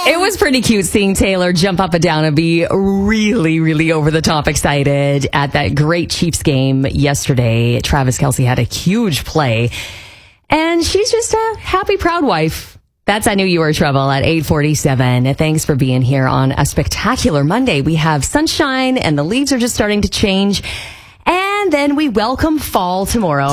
It was pretty cute seeing Taylor jump up and down and be really, really over the top excited at that great Chiefs game yesterday. Travis Kelce had a huge play, and she's just a happy, proud wife. That's I Knew You Were Trouble at 8:47. Thanks for being here on a spectacular Monday. We have sunshine and the leaves are just starting to change. And then we welcome fall tomorrow.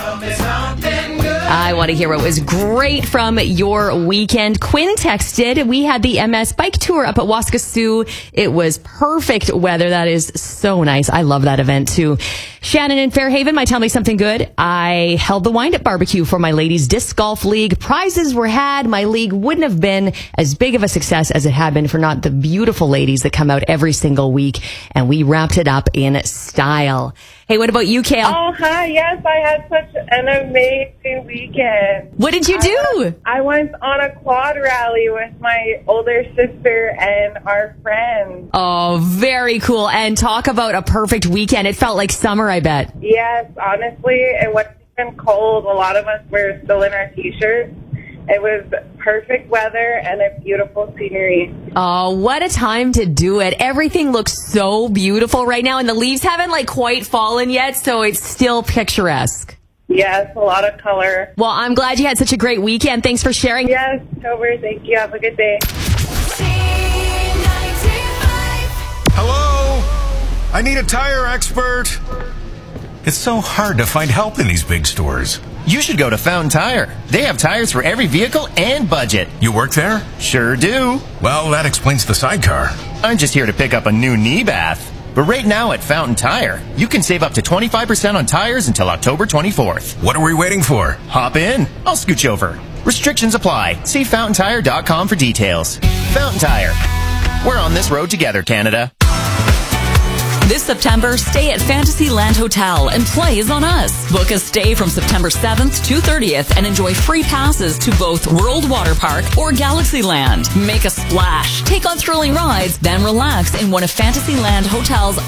I want to hear what was great from your weekend. Quinn texted, we had the MS bike tour up at Waskesiu. It was perfect weather. That is so nice. I love that event too. Shannon in Fairhaven might tell me something good. I held the Wind Up Barbecue for my ladies disc golf league. Prizes were had. My league wouldn't have been as big of a success as it had been for not the beautiful ladies that come out every single week. And we wrapped it up in style. Hey, what about you, Kale? Oh, hi. Yes, I had such an amazing weekend. What did you do? I went on a quad rally with my older sister and our friends. Oh, very cool. And talk about a perfect weekend. It felt like summer, I bet. Yes, honestly, it wasn't even cold. A lot of us were still in our T-shirts. It was perfect weather and a beautiful scenery. Oh, what a time to do it. Everything looks so beautiful right now, and the leaves haven't quite fallen yet, so it's still picturesque. Yes, a lot of color. Well, I'm glad you had such a great weekend. Thanks for sharing. Yes, Tober, thank you. Have a good day. Hello? I need a tire expert. It's so hard to find help in these big stores. You should go to Fountain Tire. They have tires for every vehicle and budget. You work there? Sure do. Well, that explains the sidecar. I'm just here to pick up a new knee bath. But right now at Fountain Tire, you can save up to 25% on tires until October 24th. What are we waiting for? Hop in. I'll scooch over. Restrictions apply. See fountaintire.com for details. Fountain Tire. We're on this road together, Canada. This September, stay at Fantasyland Hotel and play is on us. Book a stay from September 7th to 30th and enjoy free passes to both World Water Park or Galaxyland. Make a splash, take on thrilling rides, then relax in one of Fantasyland Hotel's